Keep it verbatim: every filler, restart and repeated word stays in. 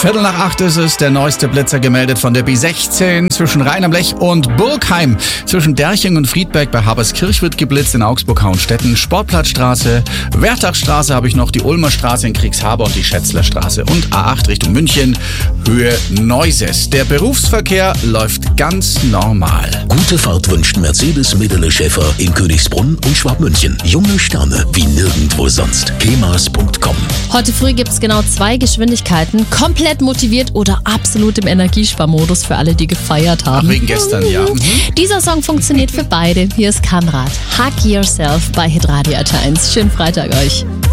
Viertel nach acht ist es, der neueste Blitzer gemeldet von der B sechzehn zwischen Rhein am Lech und Burgheim. Zwischen Derching und Friedberg bei Haberskirch wird geblitzt, in Augsburg-Hauenstetten, Sportplatzstraße, Wertachstraße habe ich noch, die Ulmer Straße in Kriegshaber und die Schätzlerstraße und A acht Richtung München, Höhe Neuses. Der Berufsverkehr läuft ganz normal. Gute Fahrt wünscht Mercedes Medele Schäfer in Königsbrunn und Schwabmünchen. Junge Sterne wie nirgendwo sonst. kemas punkt com. Heute früh gibt es genau zwei Geschwindigkeiten. Komplett motiviert oder absolut im Energiesparmodus für alle, die gefeiert haben. Ach, wegen gestern, ja. Mhm. Dieser Song funktioniert für beide. Hier ist Konrad. Hug Yourself bei Hitradio eins. Schönen Freitag euch.